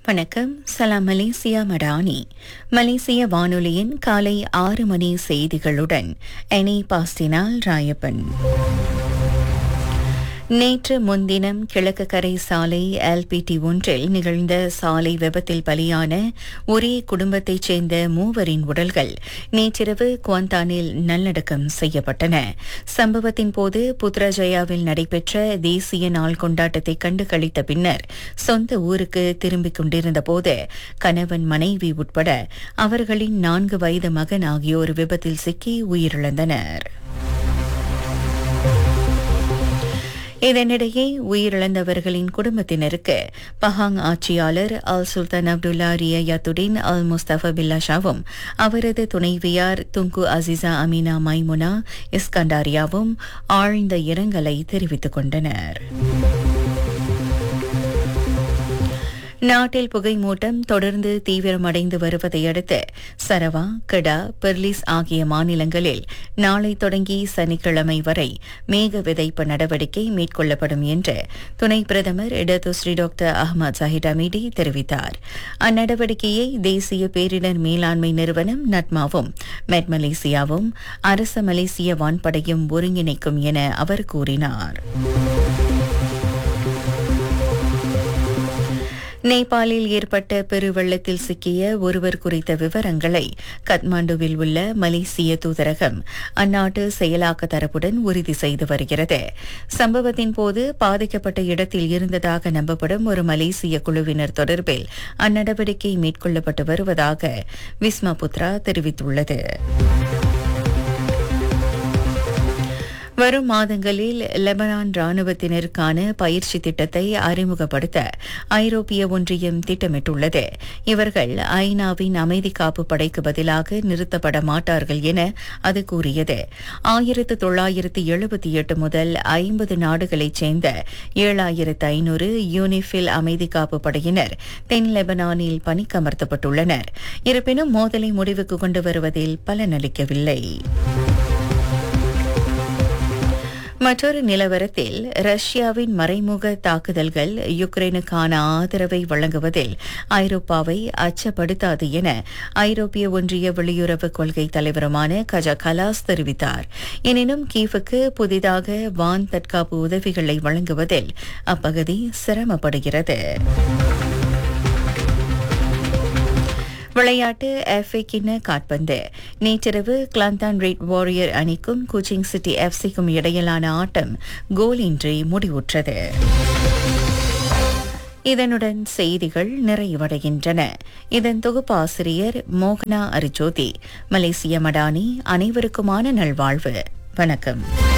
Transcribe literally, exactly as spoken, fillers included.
வணக்கம். சலாம் மலேசியா மடானி. மலேசிய வானொலியின் காலை ஆறு மணி செய்திகளுடன் எனி பாஸ்டினால் ராயப்பன். நேற்று முன்தினம் கிழக்கு கரை சாலை எல்பிடி ஒன்றில் நிகழ்ந்த சாலை விபத்தில் பலியான ஒரே குடும்பத்தைச் சேர்ந்த மூவரின் உடல்கள் நேற்றிரவு குவாந்தானில் நல்லடக்கம் செய்யப்பட்டன. சம்பவத்தின் போது புத்ராஜயாவில் நடைபெற்ற தேசிய நாள் கொண்டாட்டத்தை கண்டு களித்த பின்னர் சொந்த ஊருக்கு திரும்பிக் கொண்டிருந்த போது கணவன், மனைவி உட்பட அவர்களின் நான்கு வயது மகன் ஆகியோர் விபத்தில் சிக்கி உயிரிழந்தனர். இதனிடையே உயிரிழந்தவர்களின் குடும்பத்தினருக்கு பஹாங் ஆட்சியாளர் அல் சுல்தான் அப்துல்லா ரியாத்துடின் அல் முஸ்தபா பில்லாஷாவும் அவரது துணைவியார் துங்கு அசிசா அமீனா மைமுனா இஸ்கண்டாரியாவும் ஆழ்ந்த இரங்கலை தெரிவித்துக் கொண்டனர். நாட்டில் புகை மூட்டம் தொடர்ந்து தீவிரமடைந்து வருவதை அடுத்து சரவா, கடா, பெர்லிஸ் ஆகிய மாநிலங்களில் நாளை தொடங்கி சனிக்கிழமை வரை மேக விதைப்பு நடவடிக்கை மேற்கொள்ளப்படும் என்று துணை பிரதமர் இடதுஸ்ரீ டாக்டர் அஹ்மத் ஜாஹிட் அமீடி தெரிவித்தார். அந்நடவடிக்கையை தேசிய பேரிடர் மேலாண்மை நிறுவனம் நட்மாவும் மெட் மலேசியாவும் அரச மலேசிய வான்படையும் ஒருங்கிணைக்கும் என அவர் கூறினார். நேபாளில் ஏற்பட்ட பெருவெள்ளத்தில் சிக்கிய ஒருவர் குறித்த விவரங்களை கத்மாண்டுவில் உள்ள மலேசிய தூதரகம் அந்நாட்டு செயலாக்க தரப்புடன் உறுதி செய்து வருகிறது. சம்பவத்தின் போது பாதிக்கப்பட்ட இடத்தில் இருந்ததாக நம்பப்படும் ஒரு மலேசிய குழுவினர் தொடர்பில் அந்நடவடிக்கை மேற்கொள்ளப்பட்டு வருவதாக விஸ்மா புத்ரா தெரிவித்துள்ளது. வரும் மாதங்களில் லெபனான் ராணுவத்தினருக்கான பயிற்சி திட்டத்தை அறிமுகப்படுத்த ஐரோப்பிய ஒன்றியம் திட்டமிட்டுள்ளது. இவர்கள் ஐநாவின் அமைதி காப்பு படைக்கு பதிலாக நிறுத்தப்பட மாட்டார்கள் என அது கூறியது. ஆயிரத்து தொள்ளாயிரத்து எழுபத்தி எட்டு முதல் ஐம்பது நாடுகளைச் சேர்ந்த ஏழாயிரத்து ஐநூறு யூனிஃபில் அமைதி காப்பு படையினர் தென் லெபனானில் பணிக்கமர்த்தப்பட்டுள்ளனர். இருப்பினும் மோதலை முடிவுக்கு கொண்டு வருவதில் பலனளிக்கவில்லை. மற்றொரு நிலவரத்தில் ரஷ்யாவின் மறைமுக தாக்குதல்கள் யுக்ரைனுக்கான ஆதரவை வழங்குவதில் ஐரோப்பாவை அச்சப்படுத்தாது என ஐரோப்பிய ஒன்றிய வெளியுறவு கொள்கை தலைவருமான கஜா கலாஸ் தெரிவித்தார். எனினும் கீவுக்கு புதிதாக வான் தற்காப்பு உதவிகளை வழங்குவதில் அப்பகுதி சிரமப்படுகிறது. விளையாட்டு எஃப்ஏ கிண்ண காற்பந்து. நேற்றிரவு கிளாந்தான் ரெட் வாரியர் அணிக்கும் கோச்சிங் சிட்டி எஃப்சிக்கும் இடையிலான ஆட்டம் கோலின்றி முடிவுற்றது. இதனுடன் செய்திகள் நிறைவடைகின்றன. இதன் தொகுப்பாசிரியர் மோகனா அரிஜோதி. மலேசிய மடானி. அனைவருக்குமான நல்வாழ்வு. வணக்கம்.